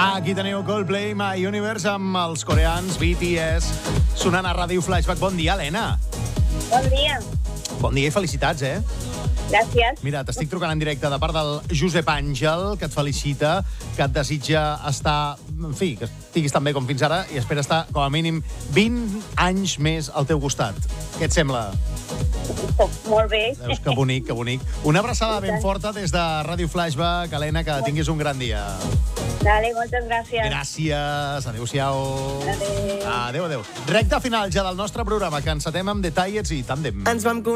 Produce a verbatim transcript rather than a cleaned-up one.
Aquí teniu Coldplay, My Universe, amb els coreans B T S, sonant a Ràdio Flashback. Bon dia, Helena. Bon dia. Bon dia i felicitats, eh? Gràcies. Mira, t'estic trucant en directe de part del Josep Àngel, que et felicita, que et desitja estar... En fi, que estiguis tan bé com fins ara i espera estar, com a mínim, vint anys més al teu costat. Què et sembla? Molt bé. Veus que bonic, que bonic. Una abraçada ben forta des de Ràdio Flashback. Helena, que tinguis un gran dia. Dale, moltes gràcies. Gràcies. Adéu-siau. Adéu. Adéu, adéu. Recte final ja del nostre programa, que encetem amb Detalles i Tàndem. Ens vam